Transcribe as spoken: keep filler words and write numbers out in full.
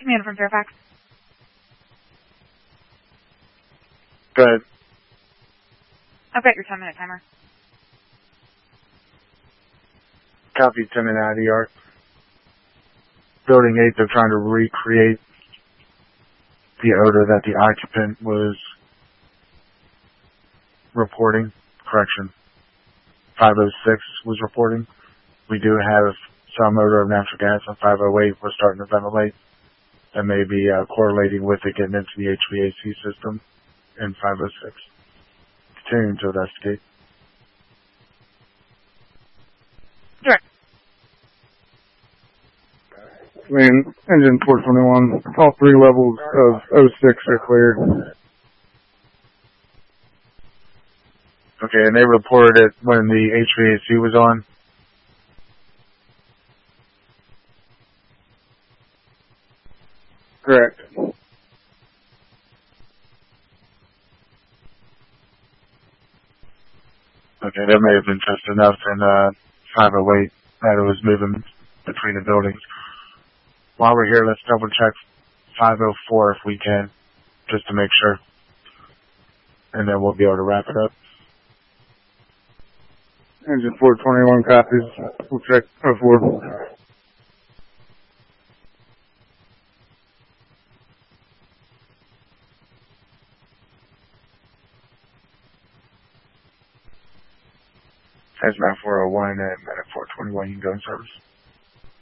Commander from Fairfax. Go ahead. I've got your ten minute timer. Copy, ten minute I D R. Building eight, they're trying to recreate the odor that the occupant was reporting. Correction. five oh six was reporting. We do have some odor of natural gas on five oh eight. We're starting to ventilate. That may be uh, correlating with it getting into the H V A C system in five oh six. Continuing to investigate. Direct. Command, engine four twenty-one, all three levels of oh six are cleared. Okay, and they reported it when the H V A C was on? Correct. Okay, that may have been just enough in uh, five oh eight that it was moving between the buildings. While we're here, let's double check five oh four if we can, just to make sure. And then we'll be able to wrap it up. Engine four twenty-one copies. We'll check oh four. That's Mac four oh one and Medic four twenty-one, you can go in service.